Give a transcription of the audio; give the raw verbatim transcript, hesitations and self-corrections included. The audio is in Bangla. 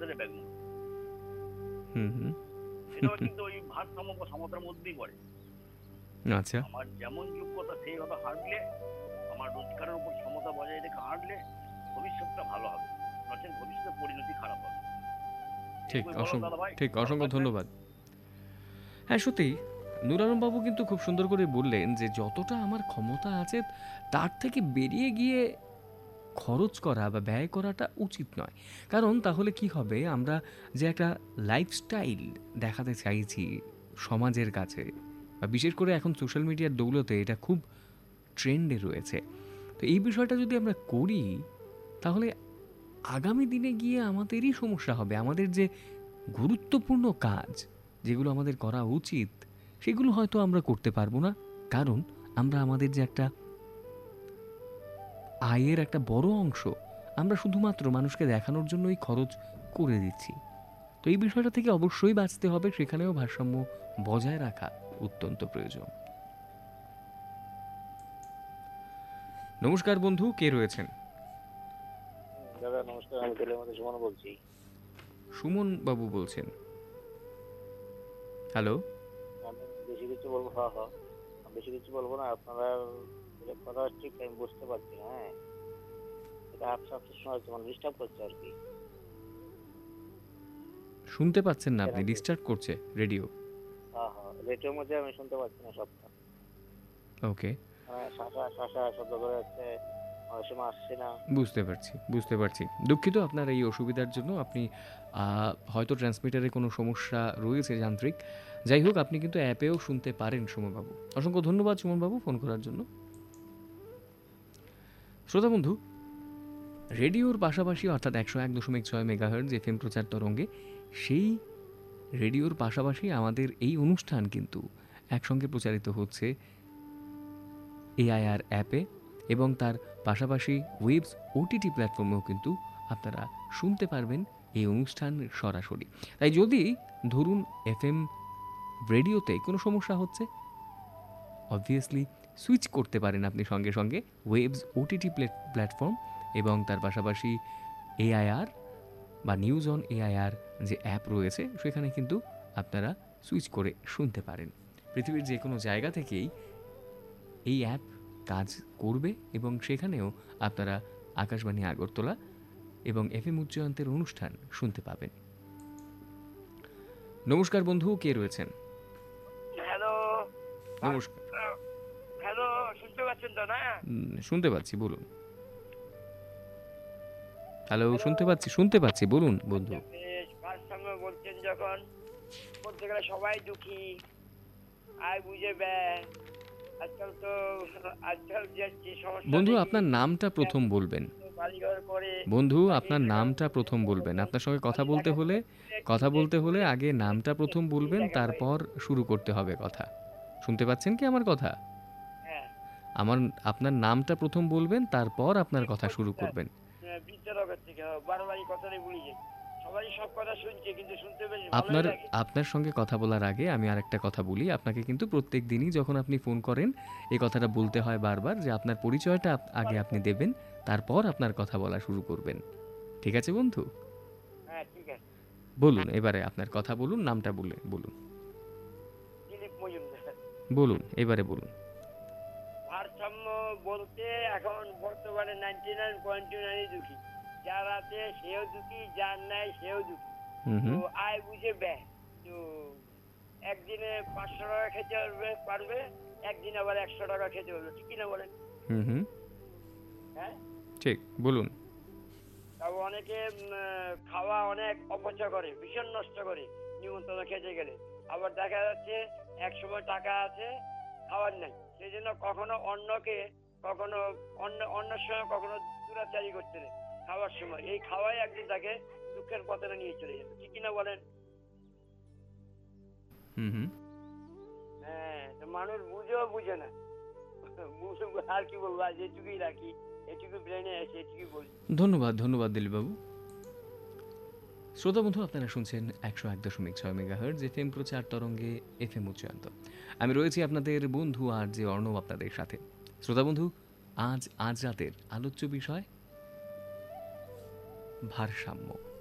বছরের বেগুন। হুম হুম। এটাও কিন্তু ওই ভারসাম্য বা সমতার মধ্যেই পড়ে। আচ্ছা। আমার যেমন যোগ্যতা সেইভাবে হাঁটলে, আমার রোজগারের উপর সমতা বজায় রেখে হাঁটলে ভবিষ্যৎটা ভালো হবে, নচেৎ ভবিষ্যতের পরিণতি খারাপ হবে। ঠিক, এটুকুই বলো অসংখ্য দাদা ভাই। ঠিক, ভালো অসংখ্য থাকবেন। ধন্যবাদ। হ্যাঁ, সত্যিই নূর আলমবাবু কিন্তু খুব সুন্দর করে বললেন যে যতটা আমার ক্ষমতা আছে তার থেকে বেরিয়ে গিয়ে খরচ করা বা ব্যয় করাটা উচিত নয়। কারণ তাহলে কি হবে, আমরা যে একটা লাইফস্টাইল দেখাতে চাইছি সমাজের কাছে, বা বিশেষ করে এখন সোশ্যাল মিডিয়ার দৌলতে এটা খুব ট্রেন্ডে রয়েছে। তো এই বিষয়টা যদি আমরা করি তাহলে আগামী দিনে গিয়ে আমাদেরই সমস্যা হবে। আমাদের যে গুরুত্বপূর্ণ কাজ যেগুলো আমাদের করা উচিত সেগুলো হয়তো আমরা করতে পারবো না, কারণ আমরা আমাদের যে একটা আয়ের একটা বড় অংশ আমরা শুধুমাত্র মানুষকে দেখানোর জন্যই খরচ করে দিচ্ছি। তো এই বিষয়টা থেকে অবশ্যই বাঁচতে হবে, সেখানেও ভারসাম্য বজায় রাখা অত্যন্ত প্রয়োজন। নমস্কার বন্ধু, কে রয়েছেন? দাদা নমস্কার, আমি তেলের মধ্যে সুমন বলছি। সুমন বাবু বলছেন? হ্যালো। আমি বেশি কিছু বলবো, হ্যাঁ হ্যাঁ আমি বেশি কিছু বলবো না। আপনারা যে কথা ঠিক আমি বুঝতে পারছি না। হ্যাঁ, এটা আপসা আপসা শোনা হচ্ছে, মানে ডিস্টার্ব করছে আর কি। শুনতে পাচ্ছেন না বুঝছেন আপনি? নাকি? ডিস্টার্ব করছে রেডিও। হ্যাঁ হ্যাঁ রেডিওর মধ্যে আমি শুনতে পাচ্ছি না সবটা। ওকে। মানে শাসা শাসা শব্দ করে যাচ্ছে, অনেক সময় আসছে না। বুঝতে পারছি, বুঝতে পারছি। দুঃখিত আপনার এই অসুবিধার জন্য। আপনি আহ, হয়তো ট্রান্সমিটারে কোনো সমস্যা রয়েছে যান্ত্রিক। যাই হোক, আপনি কিন্তু অ্যাপেও শুনতে পারেন সুমনবাবু। অসংখ্য ধন্যবাদ সুমনবাবু ফোন করার জন্য। শ্রোতা বন্ধু, রেডিওর পাশাপাশি অর্থাৎ একশো এক দশমিক ছয় মেগাহার্টজ এফ এম প্রচার তরঙ্গে, সেই রেডিওর পাশাপাশি আমাদের এই অনুষ্ঠান কিন্তু একসঙ্গে প্রচারিত হচ্ছে এআইআর অ্যাপে, এবং তার পাশাপাশি ওয়েবস ওটিটি প্ল্যাটফর্মেও কিন্তু আপনারা শুনতে পারবেন এই অনুষ্ঠান সরাসরি। তাই যদি ধরুন এফএম রেডিওতে কোনো সমস্যা হচ্ছে, অবভিয়াসলি সুইচ করতে পারেন আপনি সঙ্গে সঙ্গে ওয়েবস ওটিটি প্ল্যাটফর্ম, এবং তার পাশাপাশি এআইআর বা নিউজ অন এআইআর যে অ্যাপ রয়েছে সেখানে কিন্তু আপনারা সুইচ করে শুনতে পারেন। পৃথিবীর যে কোনো জায়গা থেকেই এই অ্যাপ কাজ করবে, এবং সেখানেও আপনারা আকাশবাণী আগরতলা এবং এফ এম উচ্চায়ন্তের অনুষ্ঠান শুনতে পাবেন। নমস্কার বন্ধু, কে রয়েছেন? হ্যালো। নমস্কার। হ্যালো, শুনতে পাচ্ছেন তো না? উম, শুনতে পাচ্ছি, বলুন। Hello, hello. শুনতে পাচ্ছি, শুনতে পাচ্ছি, বলুন বন্ধু। আচ্ছা বেশ, ভারসাম্য বলছেন যখন, বলতে গেলে সবাই দুঃখী, আয় বুঝে ব্যয়। আজকাল তো আজকাল যে যে সমস্যা বন্ধু দেখি, আপনার নামটা প্রথম বলবেন। বাড়িঘর করে বন্ধু বাড়ি আপনার টাকা নামটা প্রথম বলবেন। আপনার সঙ্গে কথা বাড়ি বলতে টাকা হলে করে কথা টিকিট বলতে হলে করে আগে নামটা প্রথম এই বলবেন, টাকা করে। তারপর শুরু করতে হবে কথা। শুনতে পাচ্ছেন কি আমার কথা? হ্যাঁ, আমার আপনার নামটা প্রথম বলবেন, তারপর আপনার ঠিক কথা বলছেন শুরু স্যার। করবেন। হ্যাঁ, বৃদ্ধনগর থেকে বারবারই কথাটাই ভুলে যাই। সবাই সব কথা শুনছে কিন্তু শুনতে বেশ ভালোই আপনার লাগে। আপনার সঙ্গে কথা বলার আগে আমি আরেকটা কথা বলি আপনাকে, কিন্তু প্রত্যেক দিনই যখন আপনি ফোন করেন এই কথাটা বলতে হয় বারবার যে আপনার পরিচয়টা আপ- আগে আপনি দেবেন, তারপর আপনার কথা বলা শুরু করবেন। ঠিক আছে বন্ধু? হ্যাঁ ঠিক আছে। বলুন এবারে আপনার কথা বলুন, নামটা বলে বলুন। দিলীপ মজুমদার। বলুন এবারে বলুন। ভারসাম্য বলতে এখন বর্তমানে নাইনটি নাইন পয়েন্ট টু নাইনই দুঃখী। যার আছে সেও দুঃখী, যার নাই সেও দুঃখী। হুম তো হুম। আয় বুঝে ব্যয়। তো একদিনে পাঁচশো টাকা খেতে পারবে পারবে একদিন আবার একশো টাকা খেতে পারবে, ঠিক কিনা বলেন? হুম হুম। হ্যাঁ। ঠিক, বলুন। তাও অনেকে উম, আহ, খাওয়া অনেক অপচয় করে, ভীষণ নষ্ট করে নিমন্ত্রণ খেতে গেলে। আবার দেখা যাচ্ছে এক সময় টাকা আছে, খাওয়ার নাই, সেই জন্য কখনো অন্যকে, কখনো অন্য অন্য সময় কখনো দুরাচারি করতে নেই খাওয়ার সময়। এই খাওয়াই একদিন তাকে দুঃখের পতনে নিয়ে চলে যাবে, ঠিক কিনা বলেন? হুম হুম। হ্যাঁ, তো মানুষ বুঝেও বুঝে না। বুঝে- আর কি বলবো, আজ এটুকুই রাখি, এটুকু ব্রেনে আছে, এটুকুই বলি। ধন্যবাদ, ধন্যবাদ দিলীপবাবু। শ্রোতা বন্ধু, আপনারা শুনছেন একশো এক দশমিক ছয় মেগাহার্টজ এফ এম প্রচার তরঙ্গে এফ এম উচ্চায়ন্ত। আমি রয়েছি আপনাদের বন্ধু আর যে অর্ণব আপনাদের সাথে। শ্রোতা বন্ধু, আজ আজ রাতের আলোচ্য বিষয় ভারসাম্য।